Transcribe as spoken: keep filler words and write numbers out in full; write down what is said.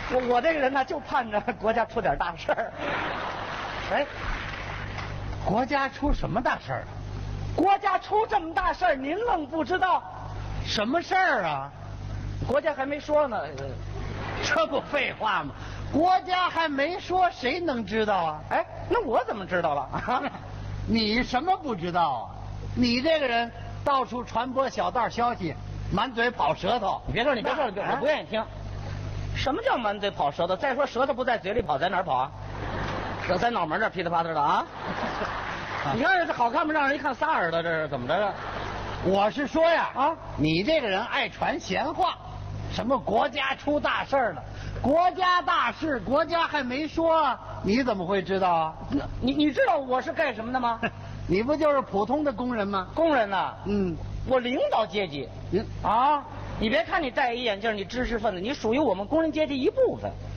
我我这个人呢，就盼着国家出点大事儿。哎， 国家出什么大事儿？ 国家出这么大事儿，您愣不知道？ 什么事儿啊？ 国家还没说呢。 这不废话吗？国家还没说，谁能知道啊？ 哎，那我怎么知道了？ 你什么不知道啊？你这个人到处传播小道消息，满嘴跑舌头。 你别说，你别说，我不愿意听。什么叫满嘴跑舌头？再说舌头不在嘴里跑，在哪儿跑啊？这在脑门这噼里啪啦的啊！你看这好看不？让人一看仨耳朵，这是怎么着？ 我是说呀， 啊， 你这个人爱传闲话，什么国家出大事了，国家大事，国家还没说，你怎么会知道啊？ 你你知道我是干什么的吗？ 你不就是普通的工人吗？ 工人呐， 嗯， 我领导阶级。 嗯啊，你别看你戴一眼镜，你知识分子，你属于我们工人阶级一部分。